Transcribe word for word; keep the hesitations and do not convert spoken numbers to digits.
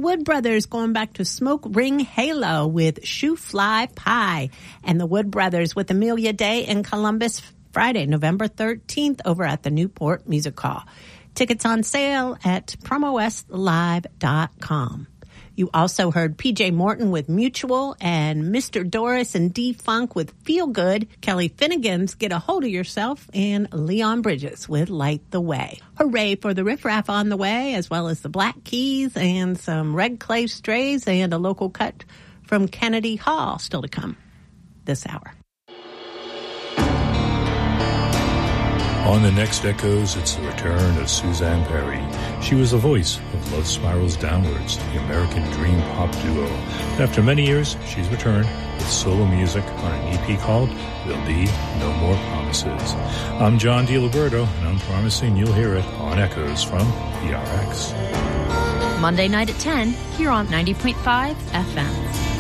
Wood Brothers going back to Smoke Ring Halo with Shoe Fly Pie. And the Wood Brothers with Amelia Day in Columbus Friday, November thirteenth over at the Newport Music Hall. Tickets on sale at promo west live dot com. You also heard P J Morton with Mutual and Mister Doris and D-Funk with Feel Good, Kelly Finnegan's Get a Hold of Yourself, and Leon Bridges with Light the Way. Hooray for the Riff Raff on the way, as well as the Black Keys and some Red Clay Strays and a local cut from Kennedy Hall still to come this hour. On the next Echoes, it's the return of Suzanne Perry. She was the voice of Love Spirals Downwards, the American dream pop duo. But after many years, she's returned with solo music on an E P called There'll Be No More Promises. I'm John DiLiberto, and I'm promising you'll hear it on Echoes from P R X. Monday night at ten, here on ninety point five F M.